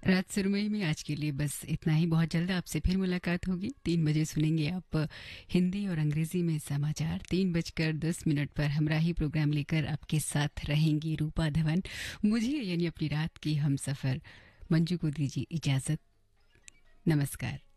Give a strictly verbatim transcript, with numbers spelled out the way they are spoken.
रात सुरमई में आज के लिए बस इतना ही। बहुत जल्द आपसे फिर मुलाकात होगी। तीन बजे सुनेंगे आप हिंदी और अंग्रेजी में समाचार। तीन बजकर दस मिनट पर हमराही प्रोग्राम लेकर आपके साथ रहेंगी रूपा धवन। मुझे यानी अपनी रात की हम सफ़र मंजू को दीजिए इजाज़त। नमस्कार।